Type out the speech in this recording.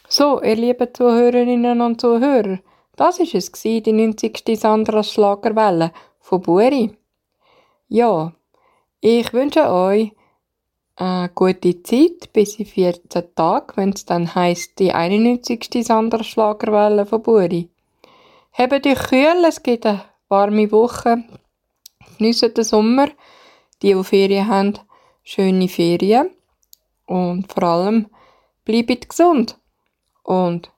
So, ihr lieben Zuhörerinnen und Zuhörer, das war es, die 90. Sandras Schlagerwelle von Buri. Ja, ich wünsche euch eine gute Zeit bis in 14 Tagen, wenn es dann heisst, die 91. Sandras Schlagerwelle von Buri. Habt euch kühl, es gibt eine warme Woche. Geniessen den Sommer. Die Ferien haben, schöne Ferien. Und vor allem, bleibt gesund. Und